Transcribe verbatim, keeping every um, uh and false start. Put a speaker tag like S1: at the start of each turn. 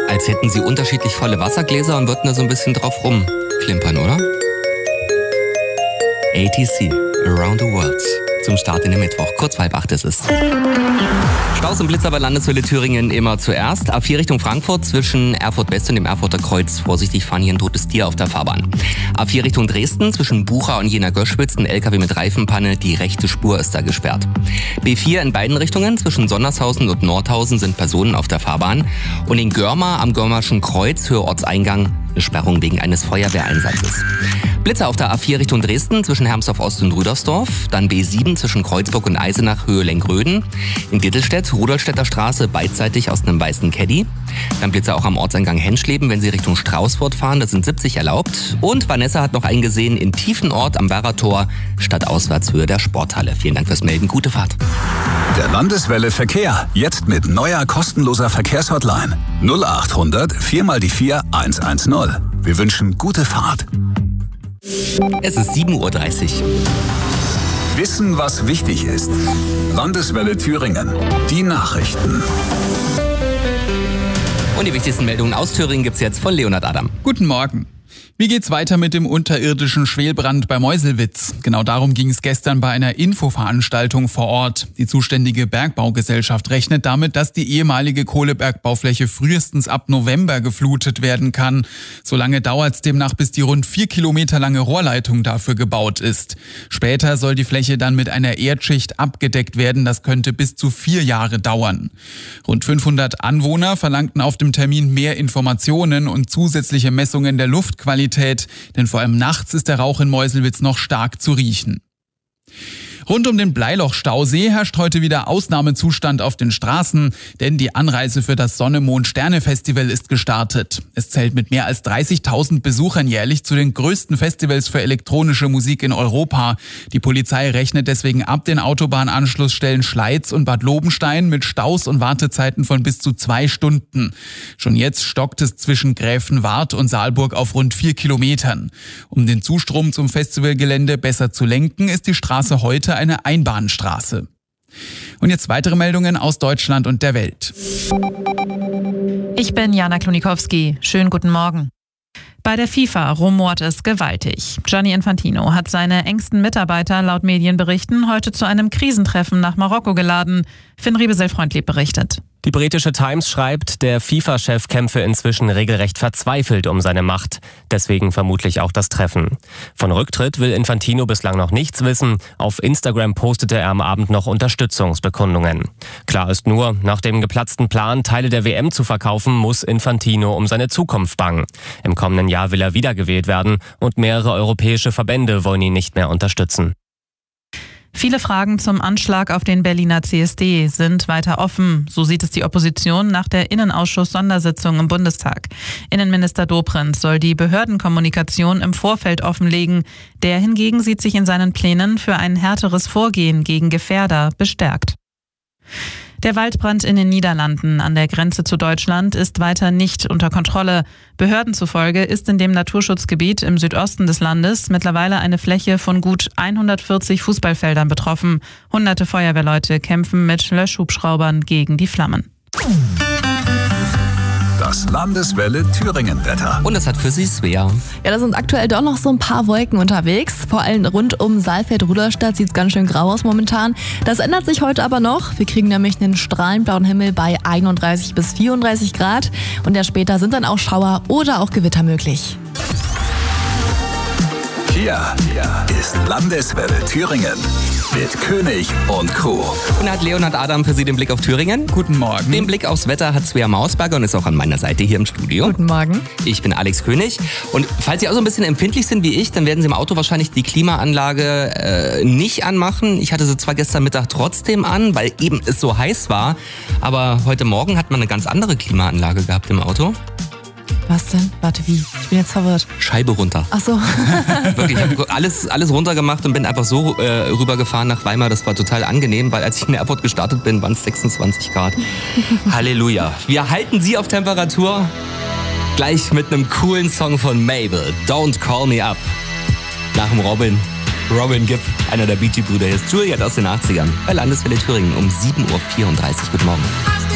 S1: Als hätten sie unterschiedlich volle Wassergläser und würden da so ein bisschen drauf rumklimpern, oder? A T C, Around the World. Zum Start in den Mittwoch. Kurz vor halb acht ist es. Staus und Blitzer bei Landeswelle Thüringen immer zuerst. A vier Richtung Frankfurt zwischen Erfurt West und dem Erfurter Kreuz. Vorsichtig fahren, hier ein totes Tier auf der Fahrbahn. A vier Richtung Dresden zwischen Bucha und Jena-Göschwitz. Ein L K W mit Reifenpanne. Die rechte Spur ist da gesperrt. B vier in beiden Richtungen zwischen Sonnershausen und Nordhausen sind Personen auf der Fahrbahn. Und in Görmar am Görmarschen Kreuz, Höhe Ortseingang, eine Sperrung wegen eines Feuerwehreinsatzes. Blitzer auf der A vier Richtung Dresden zwischen Hermsdorf Ost und Rüdersdorf. Dann B sieben zwischen Kreuzburg und Eisenach, Höhe Lengröden. In Dittelstedt, Rudolstädter Straße, beidseitig aus einem weißen Caddy. Dann Blitzer auch am Ortseingang Henschleben, wenn Sie Richtung Straußfurt fahren. Das sind siebzig erlaubt. Und Vanessa hat noch einen gesehen in Tiefenort am Werrator, Stadtauswärtshöhe der Sporthalle. Vielen Dank fürs Melden. Gute Fahrt.
S2: Der Landeswelle Verkehr. Jetzt mit neuer kostenloser Verkehrshotline. null acht hundert vier mal die vier eins eins null. Wir wünschen gute Fahrt.
S1: Es ist sieben Uhr dreißig.
S2: Wissen, was wichtig ist. Landeswelle Thüringen. Die Nachrichten.
S1: Und die wichtigsten Meldungen aus Thüringen gibt's jetzt von Leonhard Adam.
S3: Guten Morgen. Wie geht's weiter mit dem unterirdischen Schwelbrand bei Meuselwitz? Genau darum ging es gestern bei einer Infoveranstaltung vor Ort. Die zuständige Bergbaugesellschaft rechnet damit, dass die ehemalige Kohlebergbaufläche frühestens ab November geflutet werden kann. Solange dauert's demnach, bis die rund vier Kilometer lange Rohrleitung dafür gebaut ist. Später soll die Fläche dann mit einer Erdschicht abgedeckt werden. Das könnte bis zu vier Jahre dauern. Rund fünfhundert Anwohner verlangten auf dem Termin mehr Informationen und zusätzliche Messungen der Luftqualität. Denn vor allem nachts ist der Rauch in Meuselwitz noch stark zu riechen. Rund um den Bleiloch-Stausee herrscht heute wieder Ausnahmezustand auf den Straßen, denn die Anreise für das Sonne-Mond-Sterne-Festival ist gestartet. Es zählt mit mehr als dreißigtausend Besuchern jährlich zu den größten Festivals für elektronische Musik in Europa. Die Polizei rechnet deswegen ab den Autobahnanschlussstellen Schleiz und Bad Lobenstein mit Staus und Wartezeiten von bis zu zwei Stunden. Schon jetzt stockt es zwischen Gräfenwart und Saalburg auf rund vier Kilometern. Um den Zustrom zum Festivalgelände besser zu lenken, ist die Straße heute eine Einbahnstraße. Und jetzt weitere Meldungen aus Deutschland und der Welt.
S4: Ich bin Jana Klonikowski. Schönen guten Morgen. Bei der FIFA rumort es gewaltig. Gianni Infantino hat seine engsten Mitarbeiter laut Medienberichten heute zu einem Krisentreffen nach Marokko geladen. Finn Riebesel-Freundlieb berichtet.
S5: Die britische Times schreibt, der FIFA-Chef kämpfe inzwischen regelrecht verzweifelt um seine Macht. Deswegen vermutlich auch das Treffen. Von Rücktritt will Infantino bislang noch nichts wissen. Auf Instagram postete er am Abend noch Unterstützungsbekundungen. Klar ist nur, nach dem geplatzten Plan, Teile der W M zu verkaufen, muss Infantino um seine Zukunft bangen. Im kommenden Jahr will er wiedergewählt werden und mehrere europäische Verbände wollen ihn nicht mehr unterstützen.
S4: Viele Fragen zum Anschlag auf den Berliner C S D sind weiter offen. So sieht es die Opposition nach der Innenausschuss-Sondersitzung im Bundestag. Innenminister Dobrindt soll die Behördenkommunikation im Vorfeld offenlegen. Der hingegen sieht sich in seinen Plänen für ein härteres Vorgehen gegen Gefährder bestärkt. Der Waldbrand in den Niederlanden an der Grenze zu Deutschland ist weiter nicht unter Kontrolle. Behörden zufolge ist in dem Naturschutzgebiet im Südosten des Landes mittlerweile eine Fläche von gut hundertvierzig Fußballfeldern betroffen. Hunderte Feuerwehrleute kämpfen mit Löschhubschraubern gegen die Flammen.
S2: Das Landeswelle Thüringen-Wetter.
S1: Und es hat für Sie Svea.
S6: Ja, da sind aktuell doch noch so ein paar Wolken unterwegs. Vor allem rund um Saalfeld-Rudolstadt sieht es ganz schön grau aus momentan. Das ändert sich heute aber noch. Wir kriegen nämlich einen strahlenblauen Himmel bei einunddreißig bis vierunddreißig Grad. Und ja, später sind dann auch Schauer oder auch Gewitter möglich.
S2: Hier ist Landeswelle Thüringen mit König und Crew.
S1: Und da hat Leonhard Adam für Sie den Blick auf Thüringen.
S3: Guten Morgen.
S1: Den Blick aufs Wetter hat Svea Mausberger und ist auch an meiner Seite hier im Studio.
S6: Guten Morgen.
S1: Ich bin Alex König. Und falls Sie auch so ein bisschen empfindlich sind wie ich, dann werden Sie im Auto wahrscheinlich die Klimaanlage äh, nicht anmachen. Ich hatte sie zwar gestern Mittag trotzdem an, weil eben es so heiß war. Aber heute Morgen hat man eine ganz andere Klimaanlage gehabt im Auto.
S6: Was denn? Warte, wie? Ich bin jetzt verwirrt.
S1: Scheibe runter.
S6: Ach so.
S1: Wirklich, ich habe alles, alles runtergemacht und bin einfach so äh, rübergefahren nach Weimar. Das war total angenehm, weil als ich in den Airport gestartet bin, waren es sechsundzwanzig Grad. Halleluja. Wir halten Sie auf Temperatur. Gleich mit einem coolen Song von Mabel. Don't Call Me Up. Nach dem Robin. Robin Gibb, einer der Bee Gees Brüder. Jetzt Juliet aus den achtzigern. Bei Landeswelle Thüringen um sieben Uhr vierunddreißig. Guten Morgen.